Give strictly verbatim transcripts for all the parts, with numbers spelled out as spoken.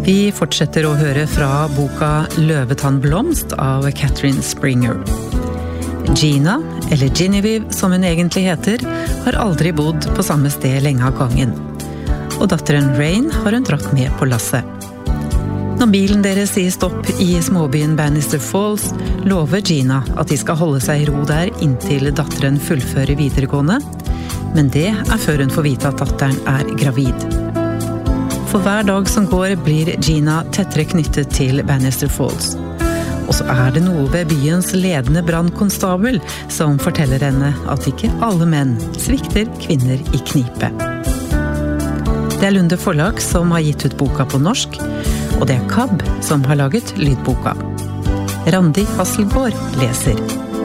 Vi fortsetter å høre fra boka Løvetannblomst av Catherine Springer. Gina, eller Genevieve som hun egentlig heter, har aldri bodd på samme sted lenge av gangen. Og datteren Rain har hun dratt med på lasset. Når bilen deres sier stopp i småbyen Bannister Falls, lover Gina at de skal holde seg i ro der inntil datteren fullfører videregående, men det er før hun får vite at datteren er gravid. For hver dag som går blir Gina tettere knyttet til Bannister Falls. Og så er det noe ved byens ledende brandkonstabel som forteller henne at ikke alle menn svikter kvinner i knipe. Det er Lunde Forlag som har gitt ut boka på norsk, og det er K A B som har laget lydboka. Randi Hasselgaard leser.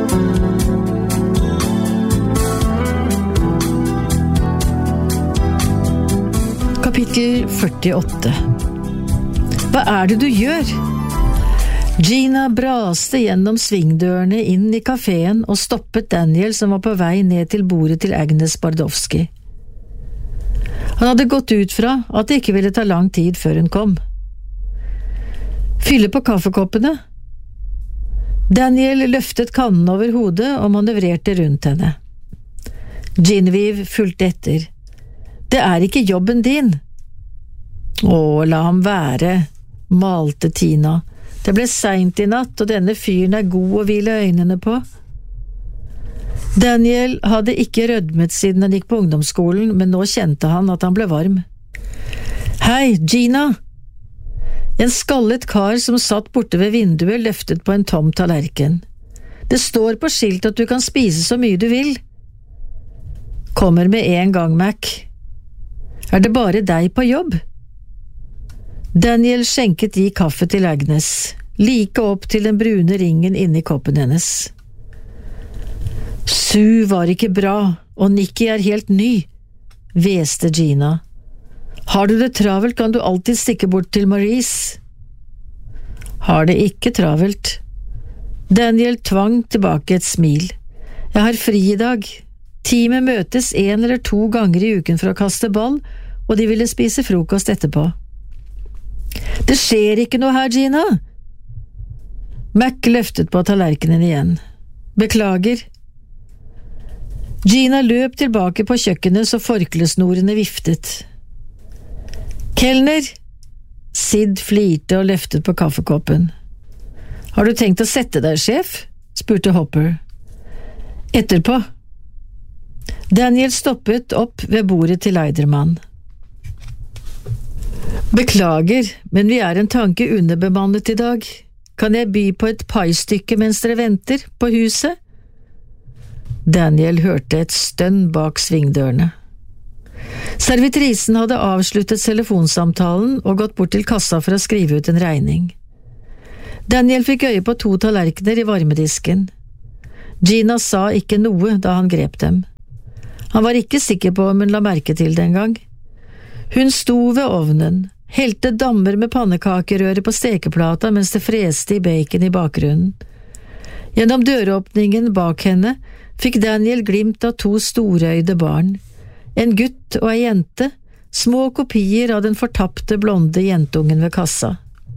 Kapittel førtiåtte. Hva er det du gjør? Gina braste gjennom svingdørene inn i kaféen og stoppet Daniel som var på vei ned til bordet til Agnes Bardowski. Han hadde gått ut fra at det ikke ville ta lang tid før hun kom. Fylle på kaffekoppene. Daniel løftet kannen over hodet og manøvrerte rundt henne. Genevieve fulgte etter. Det er ikke jobben din. Å, la ham være, malte Tina. Det ble sent i natt, og denne fyren er god å hvile øynene på. Daniel hadde ikke rødmet siden han gikk på ungdomsskolen, men nå kjente han at han ble varm. Hei, Gina! En skallet kar som satt borte ved vinduet løftet på en tom tallerken. Det står på skilt at du kan spise så mye du vil. Kommer med en gang, Mac. Er det bare deg på jobb? Daniel skjenket i kaffe til Agnes, like opp til den brune ringen inni koppen hennes. Sue var ikke bra, og Nikki er helt ny, hveste Gina. Har du det travelt, kan du alltid stikke bort til Maurice. Har det ikke travelt. Daniel tvang tilbake et smil. Jeg har fri i dag. Teamet møtes en eller to ganger i uken for å kaste ball, og de ville spise frokost etterpå. Det skjer ikke noe her, Gina! Mac løftet på tallerkenen igjen. Beklager. Gina løp tilbake på kjøkkenet så forklesnorene viftet. Kelner! Sid flirte og løftet på kaffekoppen. Har du tenkt å sette deg, sjef? Spurte Hopper. Etterpå. Daniel stoppet opp ved bordet til Leidermann. Beklager, men vi er en tanke underbemannet i dag. Kan jeg by på et paistykke mens dere venter på huset? Daniel hørte et stønn bak svingdørene. Servitrisen hadde avsluttet telefonsamtalen og gått bort til kassa for å skrive ut en regning. Daniel fikk øye på to tallerkener i varmedisken. Gina sa ikke noe da han grep dem. Han var ikke sikker på om hun la merke til det engang. Hun sto ved ovnen, helte dammer med pannekakerøre på stekeplata mens det freste i bacon i bakgrunnen. Gjennom døråpningen bak henne fikk Daniel glimt av to storøyde barn, en gutt og ei jente, små kopier av den fortapte blonde jentungen ved kassa.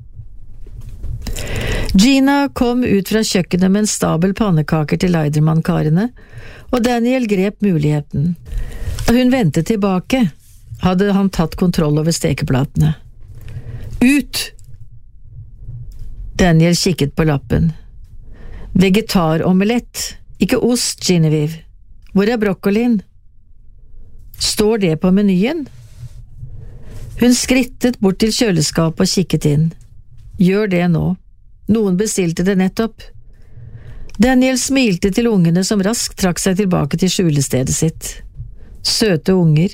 Gina kom ut fra kjøkkenet med en stabel pannekaker til Leidermann-karene, og Daniel grep muligheten. Da hun vendte tilbake, hadde han tatt kontroll over stekeplatene. Ut! Daniel kikket på lappen. Vegetaromelett, ikke ost, Genevieve. Hvor er brokkolien? Står det på menyen? Hun skrittet bort til kjøleskapet og kikket inn. Gjør det nå. Noen bestilte det nettopp. Daniel smilte til ungene som raskt trakk seg tilbake til skjulestedet sitt. Søte unger.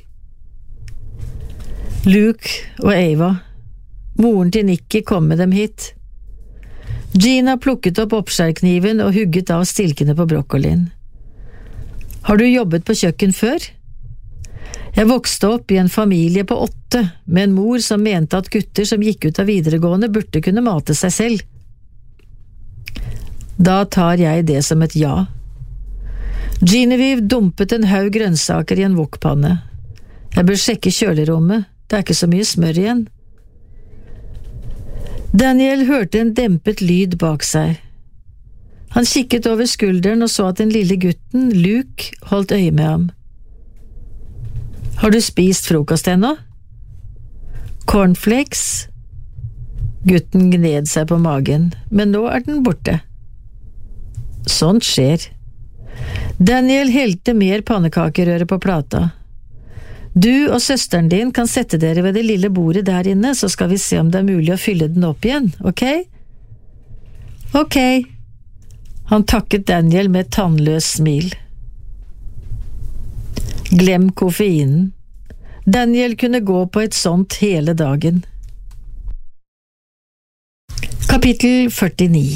Luke og Ava. Moren til Nikki kom med dem hit. Gina plukket opp oppskjærkniven og hugget av stilkene på brokkolien. Har du jobbet på kjøkken før? Jeg vokste opp i en familie på åtte, med en mor som mente at gutter som gikk ut av videregående burde kunne mate seg selv. Da tar jeg det som et ja. Genevieve dumpet en haug grønnsaker i en wokpanne. Jeg bør sjekke kjølerommet, det er ikke så mye smør igjen. Daniel hørte en dempet lyd bak seg. Han kikket over skulderen og så at den lille gutten, Luke, holdt øye med ham. Har du spist frokost ennå? Cornflakes? Gutten gned seg på magen, men nå er den borte. Sånt skjer. Daniel helte mer pannekakerøre på plata. Du og søsteren din kan sette dere ved det lille bordet der inne, så skal vi se om det er mulig å fylle den opp igjen, ok? Ok. Han takket Daniel med et tannløs smil. Glem koffeinen. Daniel kunne gå på et sånt hele dagen. Kapittel førtini.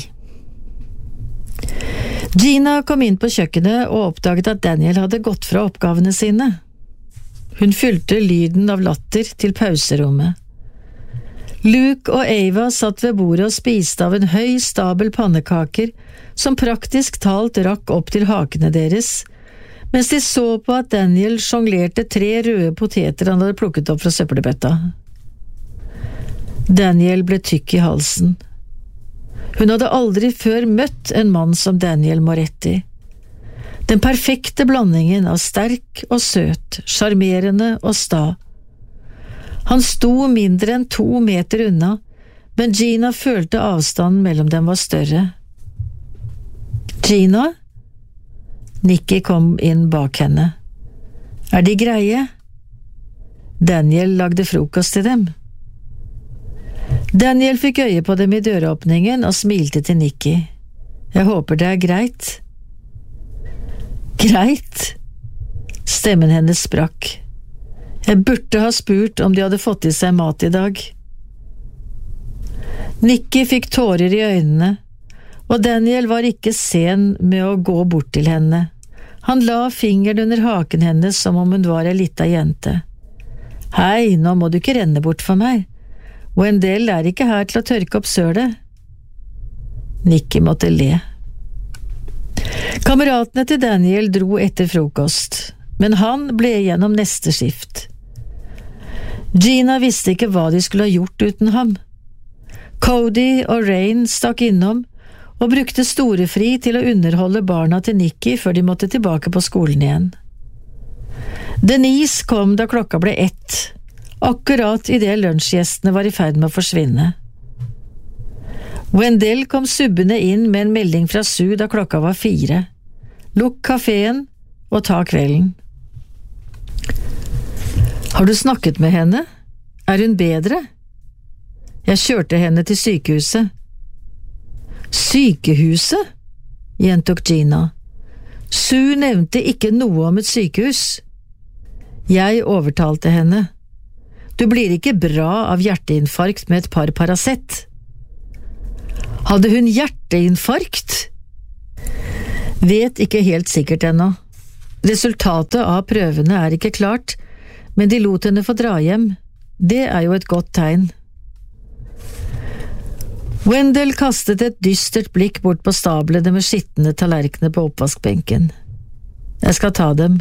Gina kom inn på kjøkkenet og oppdaget at Daniel hadde gått fra oppgavene sine. Hun fylte lyden av latter til pauserommet. Luke og Ava satt ved bordet og spiste av en høy stabel pannekaker som praktisk talt rakk opp til hakene deres, mens de så på at Daniel sjonglerte tre røde poteter han hadde plukket opp fra søppelbøtta. Daniel ble tykk i halsen. Hun hadde aldri før møtt en mann som Daniel Moretti. Den perfekte blandingen av sterk og søt, sjarmerende og sta. Han sto mindre enn to meter unna, men Gina følte avstanden mellom dem var større. Gina? Nikki kom inn bak henne. Er de greie? Daniel lagde frokost til dem. Daniel fikk øye på dem i døråpningen og smilte til Nikki. Jeg håper det er greit. Greit? Stemmen hennes sprakk. Jeg burde ha spurt om de hadde fått i seg mat i dag. Nikki fikk tårer i øynene, og Daniel var ikke sen med å gå bort til henne. Han la fingeren under haken hennes som om hun var en lita jente. Hei, nå må du ikke renne bort for meg. Wendell er ikke her til å tørke opp sølet. Nikki måtte le. Kameratene til Daniel dro etter frokost, men han ble igjennom neste skift. Gina visste ikke hva de skulle ha gjort uten ham. Cody og Rain stakk innom og brukte storefri til å underholde barna til Nikki før de måtte tilbake på skolen igjen. Denise kom da klokka ble ett, akkurat i det lunsjgjestene var i ferd med å forsvinne. Wendell kom subbende inn med en melding fra Sue da klokka var fire. Lukk kaféen og ta kvelden. Har du snakket med henne? Er hun bedre? Jeg kjørte henne til sykehuset. Sykehuset? Gjentok Gina. Sue nevnte ikke noe om et sykehus. Jeg overtalte henne. Du blir ikke bra av hjerteinfarkt med et par Paracet. Hadde hun hjerteinfarkt? Vet ikke helt sikkert ennå. Resultatet av prøvene er ikke klart, men de lot henne få dra hjem. Det er jo et godt tegn. Wendell kastet et dystert blikk bort på stablene med skittende tallerkener på oppvaskbenken. Jeg skal ta dem.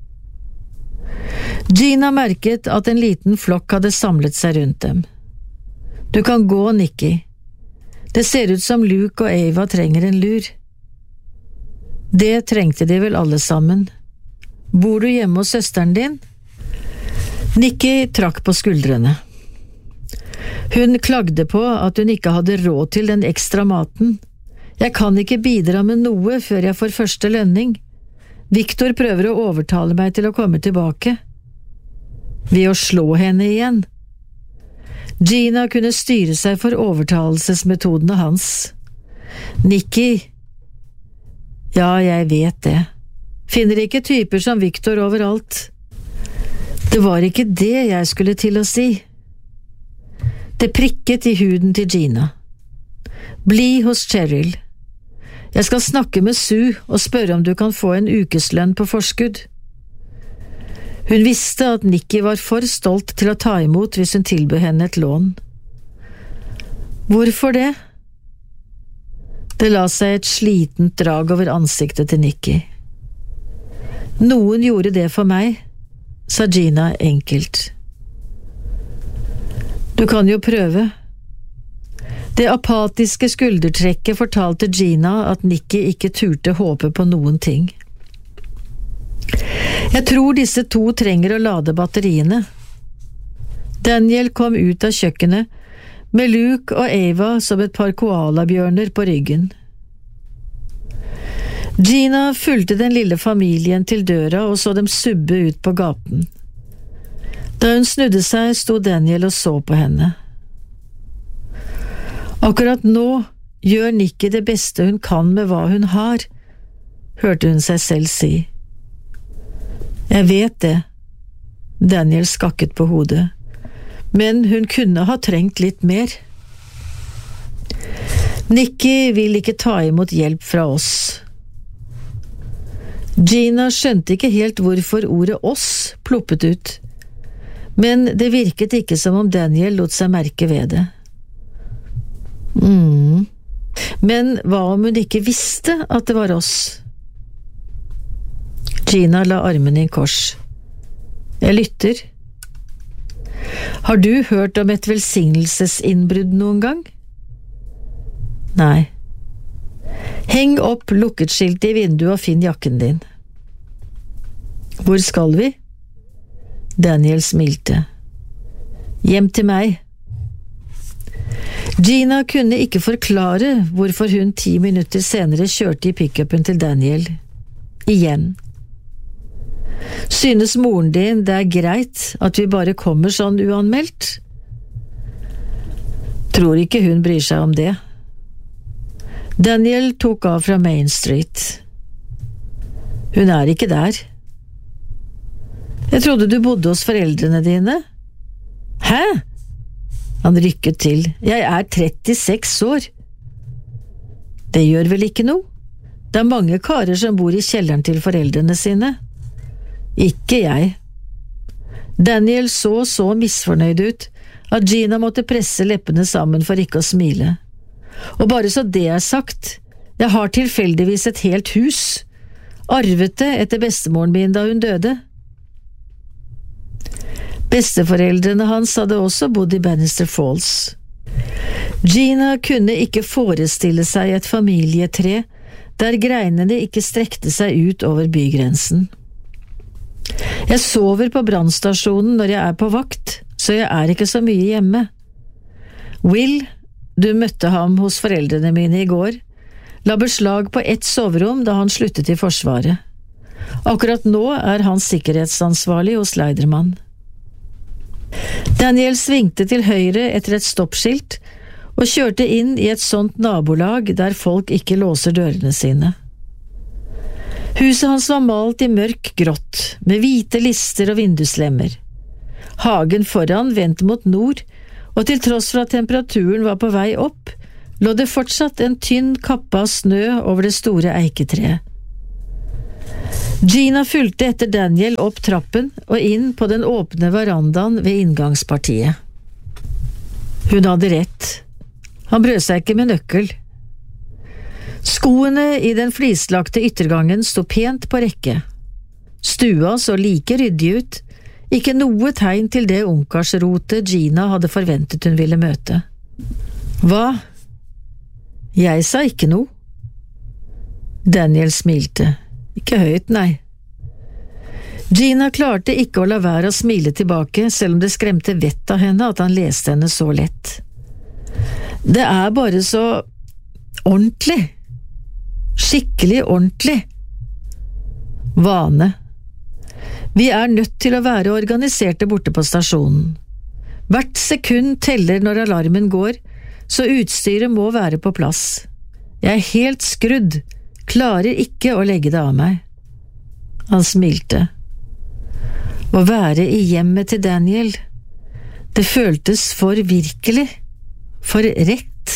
Gina merket at en liten flokk hadde samlet seg rundt dem. Du kan gå, Nikki. Det ser ut som Luke og Ava trenger en lur. Det trengte de vel alle sammen. Bor du hjemme hos søsteren din? Nikki trakk på skuldrene. Hun klagde på at hun ikke hadde råd til den ekstra maten. Jeg kan ikke bidra med noe før jeg får første lønning. Victor prøver å overtale meg til å komme tilbake. Ved å slå henne igjen. Gina kunne styre seg for overtalelsesmetodene hans. Nikki. Ja, jeg vet det. Finner ikke typer som Victor overalt. Det var ikke det jeg skulle til å si. Det prikket i huden til Gina. Bli hos Cheryl. Jeg skal snakke med Sue og spørre om du kan få en ukeslønn på forskudd. Hun visste at Nikki var for stolt til å ta imot hvis hun tilbød henne et lån. Hvorfor det? Det la seg et slitent drag over ansiktet til Nikki. Noen gjorde det for meg, sa Gina enkelt. Du kan jo prøve. Det apatiske skuldertrekket fortalte Gina at Nikki ikke turte håpe på noen ting. Jeg tror disse to trenger å lade batteriene. Daniel kom ut av kjøkkenet med Luke og Ava som et par koalabjørner på ryggen. Gina fulgte den lille familien til døra og så dem subbe ut på gaten. Da hun snudde seg, sto Daniel og så på henne. Akkurat nå gjør Nikki det beste hun kan med hva hun har, hørte hun seg selv si. Jeg vet det, Daniel skakket på hodet, men hun kunne ha trengt litt mer. Nikki vil ikke ta imot hjelp fra oss. Gina skjønte ikke helt hvorfor ordet oss ploppet ut, men det virket ikke som om Daniel lot seg merke ved det. Mm. Men hva om hun ikke visste at det var oss? Gina la armen i kors. Jeg lytter. Har du hørt om et velsignelsesinnbrudd noen gang? Nei. Heng opp lukketskiltet i vinduet og finn jakken din. Hvor skal vi? Daniel smilte. Hjem til meg. Gina kunne ikke forklare hvorfor hun ti minutter senere kjørte i pickupen til Daniel. Igjen. Synes moren din det er greit at vi bare kommer sånn uanmeldt? Tror ikke hun bryr seg om det. Daniel tok av fra Main Street. Hun er ikke der. Jeg trodde du bodde hos foreldrene dine. Hæ? Han rykket til. Jeg er trettiseks år. Det gjør vel ikke noe? Det er mange karer som bor i kjelleren til foreldrene sine. Ikke jeg. Daniel så så misfornøyd ut at Gina måtte presse leppene sammen for ikke å smile. Og bare så det er sagt, jeg har tilfeldigvis et helt hus, arvet det etter bestemoren min da hun døde. Besteforeldrene hans hadde også bodd i Bannister Falls. Gina kunne ikke forestille seg et familietre der greinene ikke strekte seg ut over bygrensen. Jeg sover på brannstasjonen når jeg er på vakt, så jeg er ikke så mye hjemme. Will, du møtte ham hos foreldrene mine i går, la beslag på ett soverom da han sluttet i Forsvaret. Akkurat nå er han sikkerhetsansvarlig hos Leiderman. Daniel svingte til høyre etter et stoppskilt og kjørte inn i et sånt nabolag der folk ikke låser dørene sine. Huset hans var malt i mørk grått, med hvite lister og vinduslemmer. Hagen foran vendte mot nord, og til tross for at temperaturen var på vei opp, lå det fortsatt en tynn kappe av snø over det store eiketreet. Gina fulgte etter Daniel opp trappen og inn på den åpne verandaen ved inngangspartiet. Hun hadde rett. Han brød seg ikke med nøkkel. Skoene i den flislagte yttergangen sto pent på rekke. Stua så like ryddig ut, ikke noe tegn til det ungkarsrotet Gina hadde forventet hun ville møte. Hva? Jeg sa ikke noe. Daniel smilte. Ikke høyt, nei. Gina klarte ikke å la være å smile tilbake, selv om det skremte vett av henne at han leste henne så lett. Det er bare så ordentlig. Skikkelig ordentlig. Vane. Vi er nødt til å være organiserte borte på stasjonen. Hvert sekund teller når alarmen går, så utstyret må være på plass. Jeg er helt skrudd, klarer ikke å legge det av meg. Han smilte. Å være i hjemmet til Daniel, det føltes for virkelig, for rett.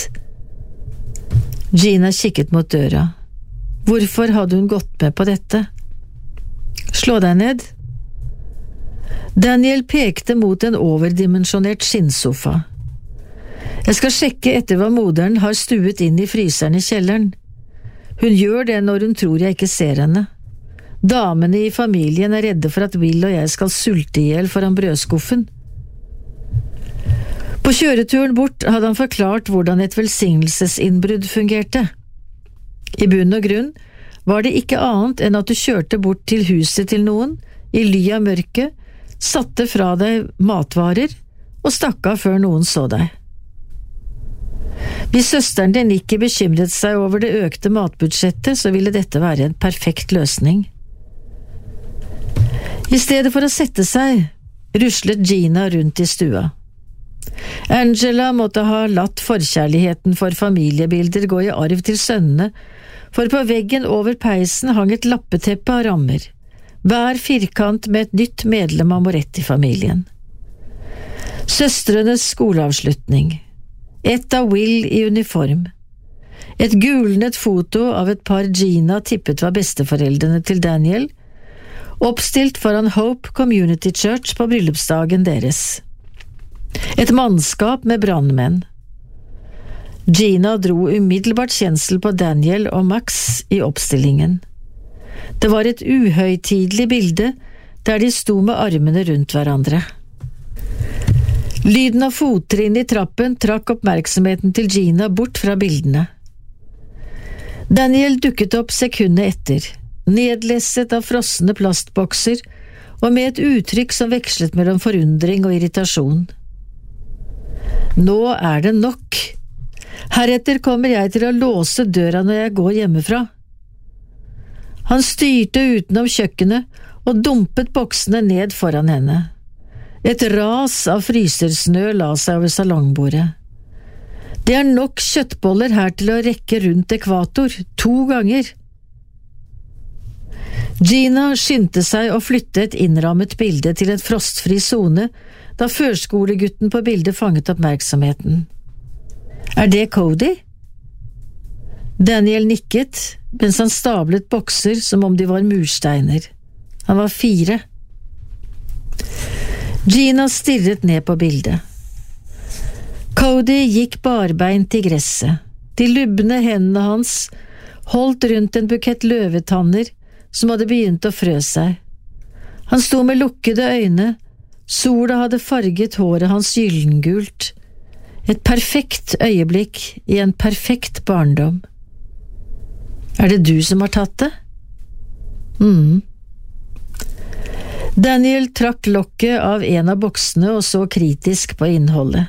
Gina kikket mot døra. Hvorfor hadde hun gått med på dette? Slå deg ned. Daniel pekte mot en overdimensjonert skinnsofa. Jeg skal sjekke etter hva moderen har stuet inn i fryseren i kjelleren. Hun gjør det når hun tror jeg ikke ser henne. Damene i familien er redde for at Will og jeg skal sulte ihjel foran brødskuffen. På På kjøreturen bort hadde han forklart hvordan et velsignelsesinnbrudd fungerte. I bunn og grunn var det ikke annet enn at du kjørte bort til huset til noen, i ly av mørket, satte fra deg matvarer og stakk av før noen så deg. Hvis søsteren din ikke bekymret seg over det økte matbudsjettet, så ville dette være en perfekt løsning. I stedet for å sette seg, ruslet Gina rundt i stua. Angela måtte ha latt forkjærligheten for familiebilder gå i arv til sønnene, for på veggen over peisen hang et lappeteppe av rammer, hver firkant med et nytt medlem av Moretti-familien. Søstrenes skoleavslutning, et av Will i uniform, et gulnet foto av et par Gina tippet var besteforeldrene til Daniel, oppstilt foran Hope Community Church på bryllupsdagen deres. Et mannskap med brannmenn. Gina dro umiddelbart kjensel på Daniel og Max i oppstillingen. Det var et uhøytidelig bilde der de sto med armene rundt hverandre. Lyden av fottrinn i trappen trakk oppmerksomheten til Gina bort fra bildene. Daniel dukket opp sekundet etter, nedlesset av frosne plastbokser og med et uttrykk som vekslet mellom forundring og irritasjon. Nå er det nok. Heretter kommer jeg til å låse døra når jeg går hjemmefra. Han styrte utenom kjøkkenet og dumpet boksene ned foran henne. Et ras av frysersnø la seg over salongbordet. Det er nok kjøttboller her til å rekke rundt ekvator, to ganger. Gina skyndte seg å flytte et innrammet bilde til en frostfri zone da førskolegutten på bildet fanget oppmerksomheten. Er det Cody? Daniel nikket, mens han stablet bokser som om de var mursteiner. Han var fire. Gina stirret ned på bildet. Cody gikk barbeint i gresset. De lubne hendene hans holdt rundt en bukett løvetanner som hadde begynt å frø seg. Han sto med lukkede øyne, sola hadde farget håret hans gyllengult. Et perfekt øyeblikk i en perfekt barndom. Er det du som har tatt det? Mhm. Daniel trakk lokket av en av boksene og så kritisk på innholdet.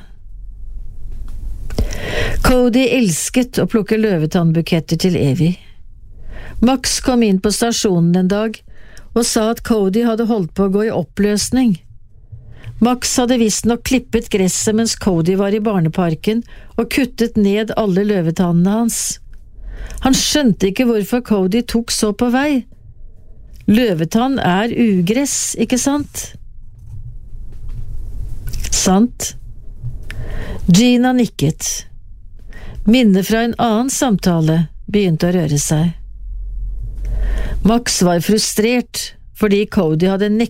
Cody elsket å plukke løvetannbuketter til Evie. Max kom inn på stasjonen en dag og sa at Cody hadde holdt på å gå i oppløsning. Max hadde visstnok klippet gresset mens Cody var i barneparken og kuttet ned alle løvetannene hans. Han skjønte ikke hvorfor Cody tok så på vei. Løvetann er ugress, ikke sant? Sant. Gina nikket. Minnet fra en annen samtale begynte å røre seg. Max var frustrert fordi Cody hadde nektet